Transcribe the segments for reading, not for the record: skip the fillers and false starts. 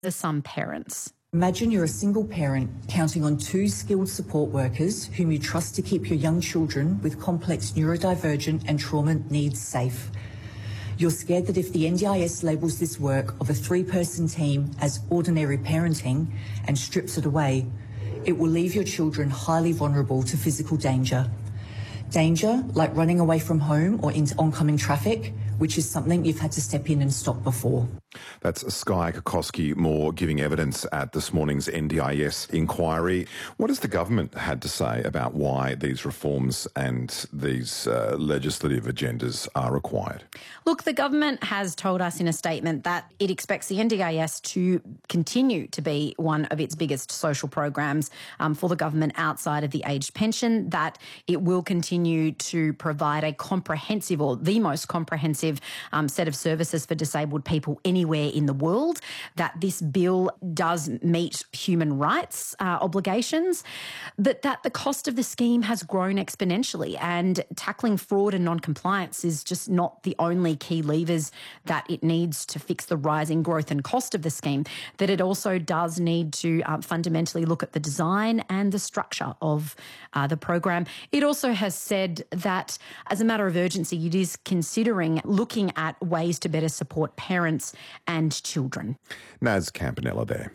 for some parents. Imagine you're a single parent counting on 2 skilled support workers whom you trust to keep your young children with complex neurodivergent and trauma needs safe. You're scared that if the NDIS labels this work of a 3-person team as ordinary parenting and strips it away, it will leave your children highly vulnerable to physical danger. Danger like running away from home or into oncoming traffic, which is something you've had to step in and stop before. That's Skye Kokoski-Moore giving evidence at this morning's NDIS inquiry. What has the government had to say about why these reforms and these legislative agendas are required? Look, the government has told us in a statement that it expects the NDIS to continue to be one of its biggest social programs for the government outside of the aged pension, that it will continue to provide a comprehensive or the most comprehensive set of services for disabled people anywhere in the world, that this bill does meet human rights obligations, but that the cost of the scheme has grown exponentially, and tackling fraud and non-compliance is just not the only key levers that it needs to fix the rising growth and cost of the scheme, that it also does need to fundamentally look at the design and the structure of the program. It also has said that as a matter of urgency, it is considering looking at ways to better support parents and children. Naz Campanella there.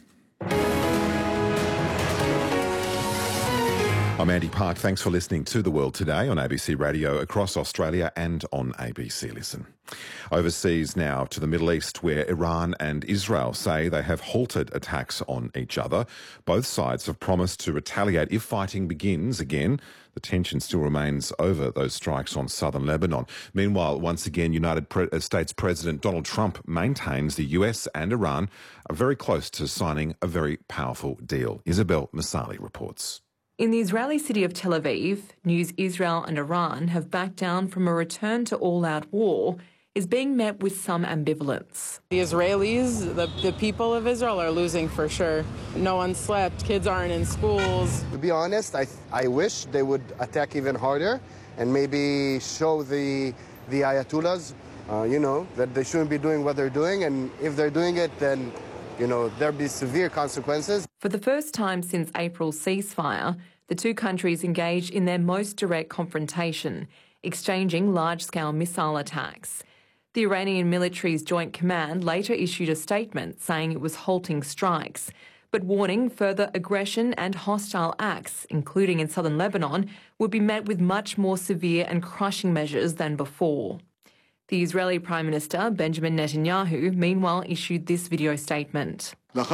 I'm Andy Park. Thanks for listening to The World Today on ABC Radio across Australia and on ABC Listen. Overseas now to the Middle East, where Iran and Israel say they have halted attacks on each other. Both sides have promised to retaliate if fighting begins again. The tension still remains over those strikes on southern Lebanon. Meanwhile, once again, United States President Donald Trump maintains the US and Iran are very close to signing a very powerful deal. Isabel Masali reports. In the Israeli city of Tel Aviv, news Israel and Iran have backed down from a return to all-out war is being met with some ambivalence. The Israelis, the people of Israel, are losing for sure. No one slept. Kids aren't in schools. To be honest, I wish they would attack even harder and maybe show the Ayatollahs, that they shouldn't be doing what they're doing. And if they're doing it, then there'll be severe consequences. For the first time since April's ceasefire, the two countries engaged in their most direct confrontation, exchanging large-scale missile attacks. The Iranian military's Joint Command later issued a statement saying it was halting strikes, but warning further aggression and hostile acts, including in southern Lebanon, would be met with much more severe and crushing measures than before. The Israeli Prime Minister, Benjamin Netanyahu, meanwhile issued this video statement.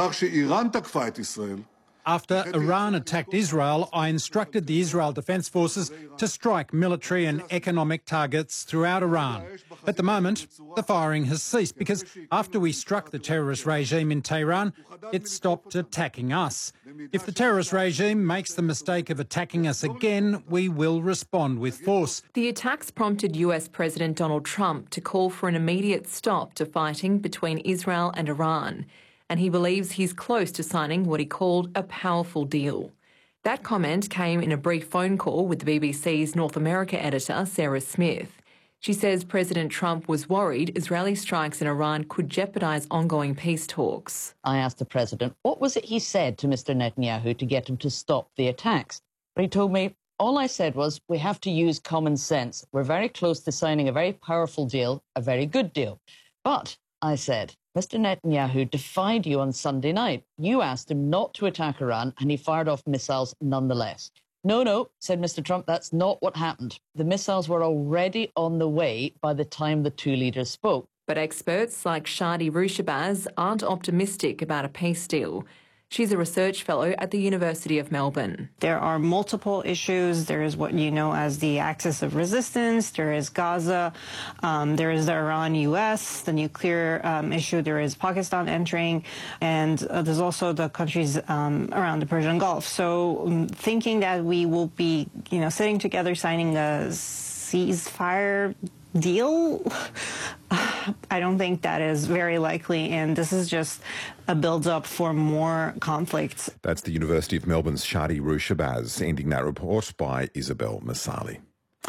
After Iran attacked Israel, I instructed the Israel Defence Forces to strike military and economic targets throughout Iran. At the moment, the firing has ceased because after we struck the terrorist regime in Tehran, it stopped attacking us. If the terrorist regime makes the mistake of attacking us again, we will respond with force. The attacks prompted US President Donald Trump to call for an immediate stop to fighting between Israel and Iran, and he believes he's close to signing what he called a powerful deal. That comment came in a brief phone call with the BBC's North America editor, Sarah Smith. She says President Trump was worried Israeli strikes in Iran could jeopardise ongoing peace talks. I asked the president, what was it he said to Mr Netanyahu to get him to stop the attacks? But he told me, all I said was, we have to use common sense. We're very close to signing a very powerful deal, a very good deal. But, I said, Mr Netanyahu defied you on Sunday night. You asked him not to attack Iran, and he fired off missiles nonetheless. No, said Mr Trump, that's not what happened. The missiles were already on the way by the time the two leaders spoke. But experts like Shadi Rushabaz aren't optimistic about a peace deal. She's a research fellow at the University of Melbourne. There are multiple issues. There is what you know as the axis of resistance. There is Gaza. There is the Iran-US, the nuclear issue. There is Pakistan entering. And there's also the countries around the Persian Gulf. So thinking that we will be, sitting together signing a ceasefire deal, I don't think that is very likely, and this is just a build-up for more conflicts. That's the University of Melbourne's Shadi Rushabaz, ending that report by Isabel Masali.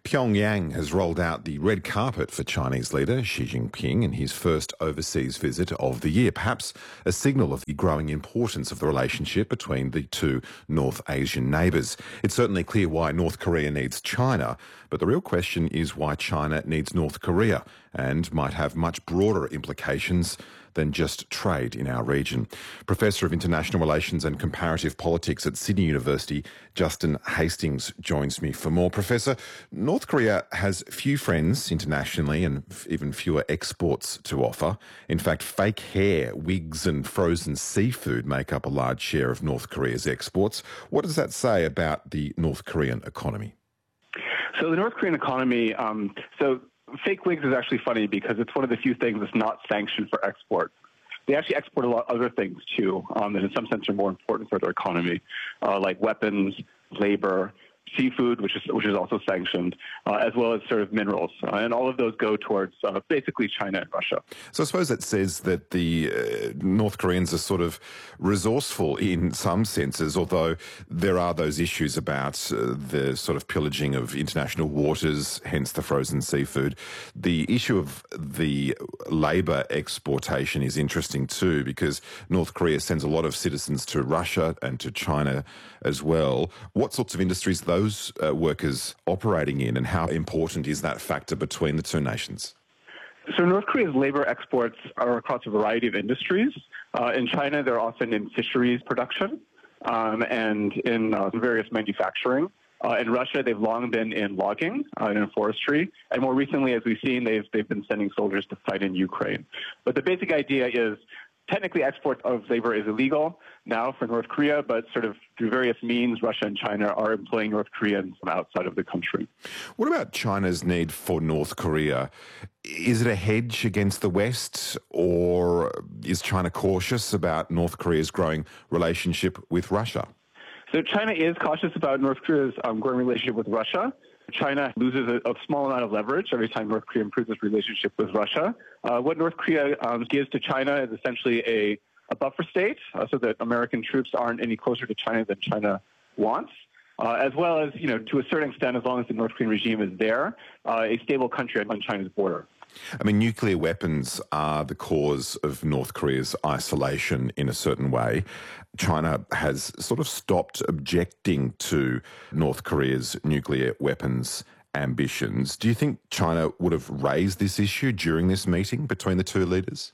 Pyongyang has rolled out the red carpet for Chinese leader Xi Jinping in his first overseas visit of the year, perhaps a signal of the growing importance of the relationship between the two North Asian neighbours. It's certainly clear why North Korea needs China, but the real question is why China needs North Korea and might have much broader implications than just trade in our region. Professor of International Relations and Comparative Politics at Sydney University, Justin Hastings, joins me for more. Professor, North Korea has few friends internationally and even fewer exports to offer. In fact, fake hair, wigs and frozen seafood make up a large share of North Korea's exports. What does that say about the North Korean economy? So the North Korean economy, fake wigs is actually funny because it's one of the few things that's not sanctioned for export. They actually export a lot of other things too, that in some sense are more important for their economy, like weapons, labor, seafood, which is also sanctioned, as well as sort of minerals. And all of those go towards basically China and Russia. So I suppose that says that the North Koreans are sort of resourceful in some senses, although there are those issues about the sort of pillaging of international waters, hence the frozen seafood. The issue of the labour exportation is interesting too, because North Korea sends a lot of citizens to Russia and to China as well. What sorts of industries are those workers operating in, and how important is that factor between the two nations? So North Korea's labor exports are across a variety of industries. In China, they're often in fisheries production and in various manufacturing. In Russia, they've long been in logging and in forestry. And more recently, as we've seen, they've been sending soldiers to fight in Ukraine. But the basic idea is technically export of labor is illegal now for North Korea, but sort of through various means, Russia and China are employing North Koreans from outside of the country. What about China's need for North Korea? Is it a hedge against the West, or is China cautious about North Korea's growing relationship with Russia? So China is cautious about North Korea's growing relationship with Russia. China loses a small amount of leverage every time North Korea improves its relationship with Russia. What North Korea gives to China is essentially a buffer state, so that American troops aren't any closer to China than China wants, as well as, to a certain extent, as long as the North Korean regime is there, a stable country on China's border. I mean, nuclear weapons are the cause of North Korea's isolation in a certain way. China has sort of stopped objecting to North Korea's nuclear weapons ambitions. Do you think China would have raised this issue during this meeting between the two leaders?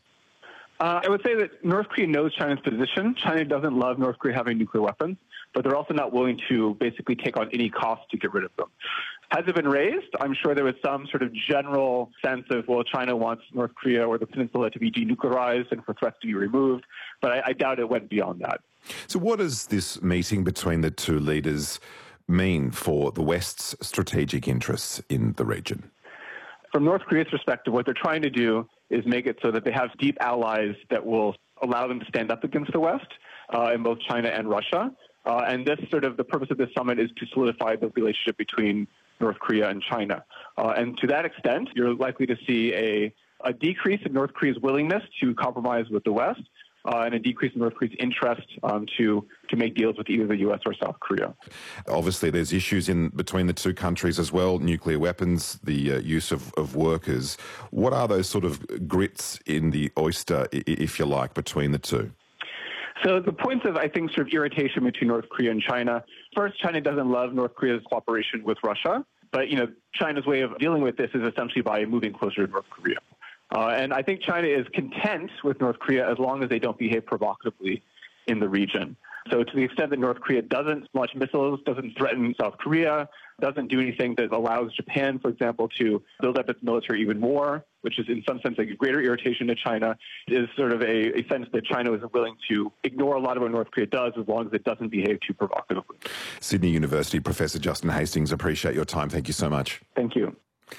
I would say that North Korea knows China's position. China doesn't love North Korea having nuclear weapons, but they're also not willing to basically take on any cost to get rid of them. Has it been raised? I'm sure there was some sort of general sense of, well, China wants North Korea or the peninsula to be denuclearized and for threats to be removed, but I doubt it went beyond that. So what does this meeting between the two leaders mean for the West's strategic interests in the region? From North Korea's perspective, what they're trying to do is make it so that they have deep allies that will allow them to stand up against the West in both China and Russia. And this the purpose of this summit is to solidify the relationship between North Korea and China. And to that extent, you're likely to see a decrease in North Korea's willingness to compromise with the West, and a decrease in North Korea's interest to make deals with either the U.S. or South Korea. Obviously, there's issues in between the two countries as well, nuclear weapons, the use of workers. What are those sort of grits in the oyster, if you like, between the two? So the points of, I think, sort of irritation between North Korea and China. First, China doesn't love North Korea's cooperation with Russia. But, China's way of dealing with this is essentially by moving closer to North Korea. And I think China is content with North Korea as long as they don't behave provocatively in the region. So to the extent that North Korea doesn't launch missiles, doesn't threaten South Korea, doesn't do anything that allows Japan, for example, to build up its military even more, which is in some sense a greater irritation to China, is sort of a sense that China is willing to ignore a lot of what North Korea does as long as it doesn't behave too provocatively. Sydney University Professor Justin Hastings, appreciate your time. Thank you so much. Thank you.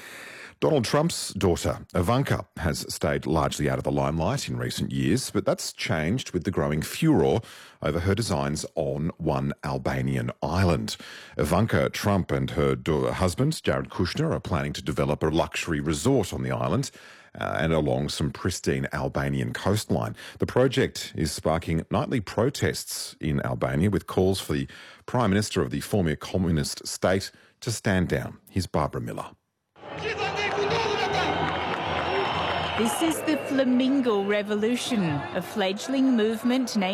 Donald Trump's daughter, Ivanka, has stayed largely out of the limelight in recent years, but that's changed with the growing furor over her designs on one Albanian island. Ivanka Trump and her husband, Jared Kushner, are planning to develop a luxury resort on the island and along some pristine Albanian coastline. The project is sparking nightly protests in Albania, with calls for the Prime Minister of the former communist state to stand down. Here's Barbara Miller. This is the Flamingo Revolution, a fledgling movement named